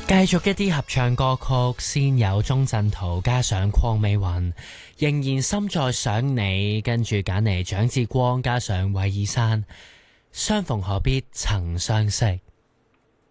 繼續一啲合唱歌曲，先有鐘鎮濤加上鄺美雲，仍然心在想你，跟住揀嚟蔣志光加上韋爾山，相逢何必曾相識。